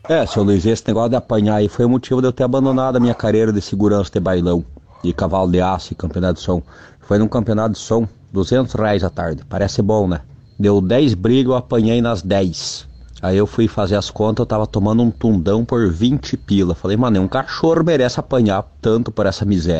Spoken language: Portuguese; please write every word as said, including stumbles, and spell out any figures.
É, seu Luiz, esse negócio de apanhar aí foi o motivo de eu ter abandonado a minha carreira de segurança de bailão, de cavalo de aço e campeonato de som. Foi num campeonato de som, duzentos reais a tarde, parece bom, né? Deu dez brigas, eu apanhei nas dez. Aí eu fui fazer as contas, eu tava tomando um tundão por vinte pila. Falei, mano, um cachorro merece apanhar tanto por essa miséria.